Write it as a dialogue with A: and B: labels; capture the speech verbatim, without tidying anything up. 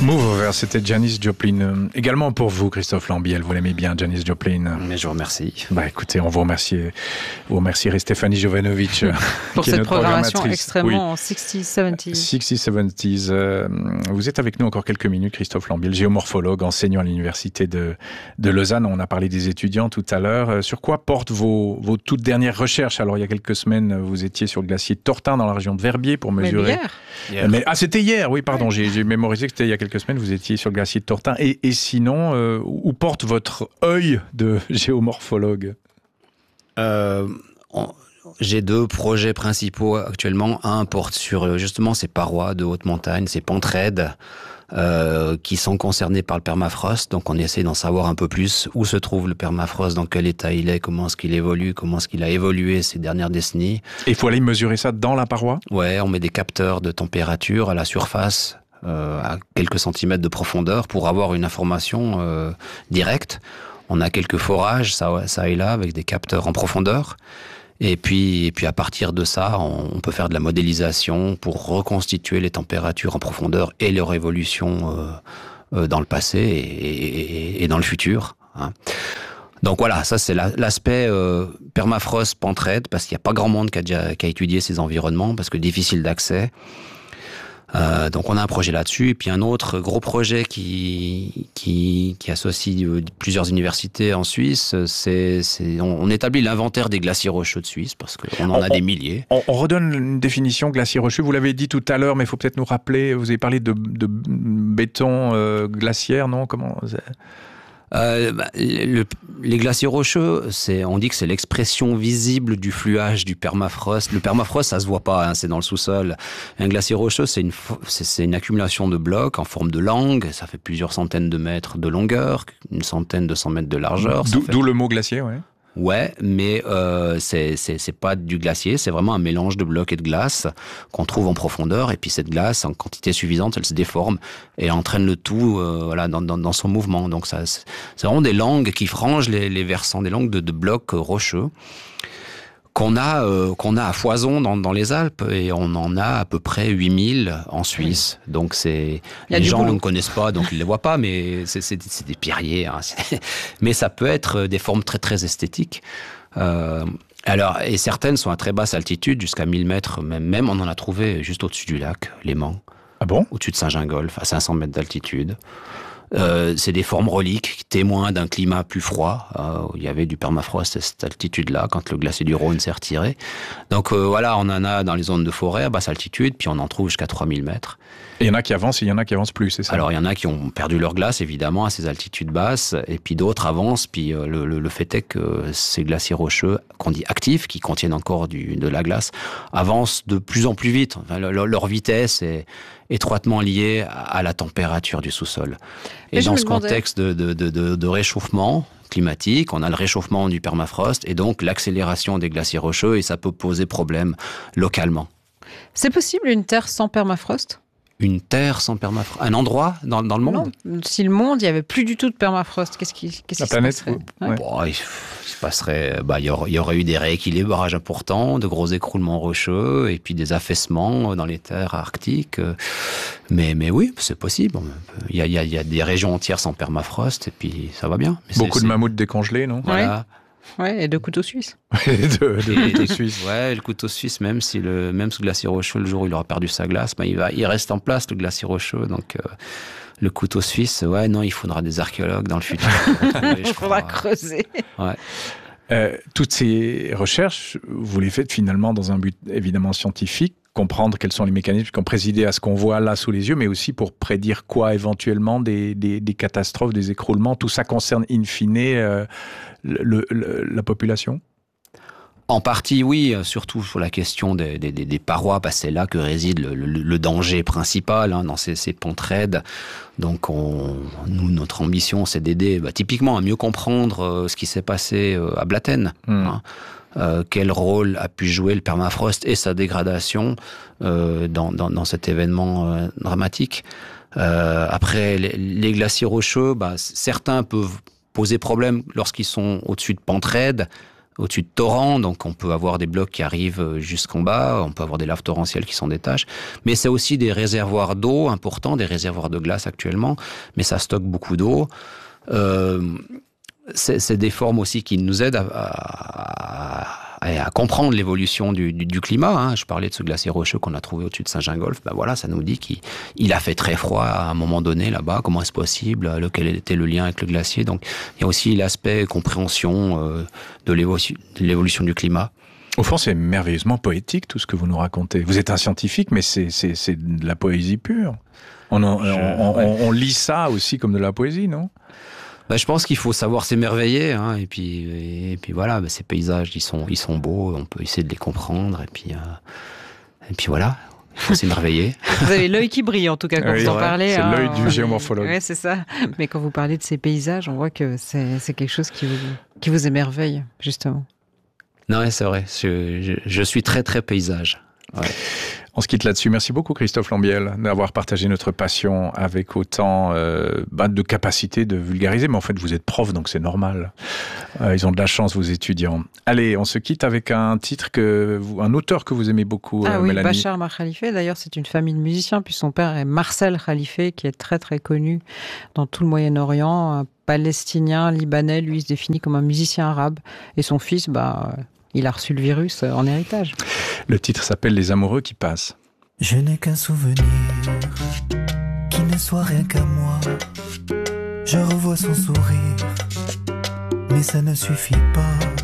A: Move, c'était Janis Joplin. Également pour vous, Christophe Lambiel, vous l'aimez bien, Janis Joplin.
B: Mais je vous remercie.
A: Bah écoutez, on vous remercie. Vous remercierez Stéphanie Jovanovic
C: pour
A: qui
C: cette
A: est notre
C: programmation
A: programmatrice.
C: extrêmement
A: Oui.
C: sixties, seventies.
A: sixties, seventies. Euh, vous êtes avec nous encore quelques minutes, Christophe Lambiel, géomorphologue, enseignant à l'université de, de Lausanne. On a parlé des étudiants tout à l'heure. Euh, sur quoi portent vos, vos toutes dernières recherches? Alors il y a quelques semaines, vous étiez sur le glacier Tortin dans la région de Verbier pour mesurer.
C: Mais hier.
A: Hier. Mais, ah, c'était hier, oui, pardon. Ouais. J'ai, j'ai mémorisé que c'était il y a quelques semaines. Vous étiez sur le glacier de Tortin. Et, et sinon, euh, où porte votre œil de géomorphologue?
B: euh, on, J'ai deux projets principaux actuellement. Un porte sur justement ces parois de haute montagne, ces pentes raides euh, qui sont concernées par le permafrost. Donc on essaie d'en savoir un peu plus où se trouve le permafrost, dans quel état il est, comment est-ce qu'il évolue, comment est-ce qu'il a évolué ces dernières décennies.
A: Et il faut aller mesurer ça dans la paroi? Ouais,
B: on met des capteurs de température à la surface, euh, à quelques centimètres de profondeur, pour avoir une information euh, directe. On a quelques forages, ça, ça et là, avec des capteurs en profondeur. Et puis, et puis à partir de ça, on, on peut faire de la modélisation pour reconstituer les températures en profondeur et leur évolution euh, euh, dans le passé et, et, et dans le futur. Hein. Donc voilà, ça c'est la, l'aspect euh, permafrost, pente raide, parce qu'il n'y a pas grand monde qui a, déjà, qui a étudié ces environnements, parce que difficile d'accès. Euh, donc on a un projet là-dessus, et puis un autre gros projet qui qui, qui associe plusieurs universités en Suisse, c'est, c'est on, on établit l'inventaire des glaciers rocheux de Suisse, parce qu'on en
A: on,
B: a des milliers.
A: On, on redonne une définition glacier rocheux, vous l'avez dit tout à l'heure, mais il faut peut-être nous rappeler, vous avez parlé de, de béton euh, glaciaire, non? Comment c'est...
B: Euh, bah, le, les glaciers rocheux, c'est, on dit que c'est l'expression visible du fluage du permafrost. Le permafrost, ça se voit pas, hein, c'est dans le sous-sol. Un glacier rocheux, c'est une, c'est, c'est une accumulation de blocs en forme de langue. Ça fait plusieurs centaines de mètres de longueur, une centaine de cent mètres de largeur.
A: D'où,
B: fait...
A: d'où le mot glacier, ouais.
B: Ouais, mais euh, c'est, c'est, c'est pas du glacier, c'est vraiment un mélange de blocs et de glace qu'on trouve en profondeur. Et puis cette glace, en quantité suffisante, elle se déforme et entraîne le tout euh, voilà, dans, dans, dans son mouvement. Donc ça, c'est, c'est vraiment des langues qui frangent les, les versants, des langues de, de blocs rocheux qu'on a, euh, qu'on a à foison dans, dans les Alpes, et on en a à peu près huit mille en Suisse. Oui. Donc c'est, les gens boulot. ne connaissent pas, donc ils les voient pas, mais c'est, c'est, c'est des pierriers. Hein. Mais ça peut être des formes très très esthétiques. Euh, alors, et certaines sont à très basse altitude, jusqu'à mille mètres, même, même on en a trouvé juste au-dessus du lac, Léman.
A: Ah bon?
B: Au-dessus de Saint-Gingolph, à cinq cents mètres d'altitude. Euh, c'est des formes reliques qui témoignent d'un climat plus froid. Euh, où il y avait du permafrost à cette altitude-là, quand le glacier du Rhône s'est retiré. Donc euh, voilà, on en a dans les zones de forêt à basse altitude, puis on en trouve jusqu'à trois mille mètres.
A: Et il y en a qui avancent et il y en a qui avancent plus, c'est ça?
B: Alors il y en a qui ont perdu leur glace, évidemment, à ces altitudes basses, et puis d'autres avancent, puis euh, le, le, le fait est que ces glaciers rocheux, qu'on dit actifs, qui contiennent encore du, de la glace, avancent de plus en plus vite. Enfin, le, leur vitesse est étroitement liée à la température du sous-sol. Et, et dans ce contexte de, de, de, de, de réchauffement climatique, on a le réchauffement du permafrost et donc l'accélération des glaciers rocheux, et ça peut poser problème localement.
C: C'est possible une Terre sans permafrost ?
B: Une terre sans permafrost? Un endroit dans, dans le monde?
C: Non. Si le monde, il n'y avait plus du tout de permafrost, qu'est-ce qui, qu'est-ce
A: La
C: qui
A: planète,
C: se passerait?
A: ouais.
B: Ouais. Bon, il se passerait, bah, il y aurait, il y aurait eu des rééquilibrages importants, de gros écroulements rocheux, et puis des affaissements dans les terres arctiques. Mais, mais oui, c'est possible. Il y a, il y a, il y a des régions entières sans permafrost, et puis ça va bien. Mais
A: Beaucoup
B: c'est,
A: de
B: c'est...
A: mammouths décongelés, non?
C: Voilà. Ouais. Ouais, et de couteaux suisses.
A: de, de couteaux suisses.
B: Ouais, le couteau suisse, même si le, même ce glacier rocheux, le jour où il aura perdu sa glace, bah, il va, il reste en place, le glacier rocheux. Donc, euh, le couteau suisse, ouais, non, il faudra des archéologues dans le futur.
C: Il faudra creuser.
B: Ouais.
A: Euh, toutes ces recherches, vous les faites finalement dans un but évidemment scientifique, comprendre quels sont les mécanismes qui ont présidé à ce qu'on voit là sous les yeux, mais aussi pour prédire quoi éventuellement, des, des, des catastrophes, des écroulements. Tout ça concerne in fine euh, le, le, la population?
B: En partie, oui, surtout sur la question des, des, des parois, parce que c'est là que réside le, le, le danger principal, hein, dans ces, ces pentes raides. Donc, on, nous, notre ambition, c'est d'aider bah, typiquement à mieux comprendre euh, ce qui s'est passé euh, à Blatten. Mmh. Hein. Euh, quel rôle a pu jouer le permafrost et sa dégradation euh, dans, dans, dans cet événement euh, dramatique. Euh, après, les, les glaciers rocheux, bah, certains peuvent poser problème lorsqu'ils sont au-dessus de pentes raides. au-dessus de torrents, donc on peut avoir des blocs qui arrivent jusqu'en bas, on peut avoir des laves torrentielles qui s'en détachent, mais c'est aussi des réservoirs d'eau importants, des réservoirs de glace actuellement, mais ça stocke beaucoup d'eau. Euh, c'est, c'est des formes aussi qui nous aident à, à, à comprendre l'évolution du, du, du climat. Hein. Je parlais de ce glacier rocheux qu'on a trouvé au-dessus de Saint-Gingolph. Ben voilà, ça nous dit qu'il il a fait très froid à un moment donné là-bas. Comment est-ce possible? Quel était le lien avec le glacier? Donc, il y a aussi l'aspect compréhension euh, de, l'évolution, de l'évolution du climat.
A: Au fond, c'est merveilleusement poétique tout ce que vous nous racontez. Vous êtes un scientifique, mais c'est, c'est, c'est de la poésie pure. On, en, Je, on, ouais. on, on lit ça aussi comme de la poésie, non?
B: Ben, je pense qu'il faut savoir s'émerveiller, hein, et puis et puis voilà, ben, ces paysages, ils sont ils sont beaux, on peut essayer de les comprendre, et puis euh, et puis voilà, il faut s'émerveiller.
C: Vous avez l'œil qui brille en tout cas quand oui, vous en parlez.
A: C'est
C: hein,
A: l'œil du
C: on...
A: géomorphologue.
C: Ouais, c'est ça. Mais quand vous parlez de ces paysages, on voit que c'est c'est quelque chose qui vous qui vous émerveille justement.
B: Non, ouais, c'est vrai. Je, je, je suis très très paysage. Ouais.
A: On se quitte là-dessus. Merci beaucoup Christophe Lambiel d'avoir partagé notre passion avec autant euh, bah, de capacité de vulgariser. Mais en fait, vous êtes prof, donc c'est normal. Euh, ils ont de la chance, vos étudiants. Allez, on se quitte avec un titre, que vous, un auteur que vous aimez beaucoup,
C: ah
A: euh,
C: oui,
A: Mélanie.
C: Bachar Mar Khalifa. D'ailleurs, c'est une famille de musiciens. Puis son père est Marcel Khalifa, qui est très très connu dans tout le Moyen-Orient. Un palestinien, libanais, lui, il se définit comme un musicien arabe. Et son fils, bah... il a reçu le virus en héritage.
A: Le titre s'appelle Les amoureux qui passent.
D: Je n'ai qu'un souvenir qui ne soit rien qu'à moi. Je revois son sourire, mais ça ne suffit pas.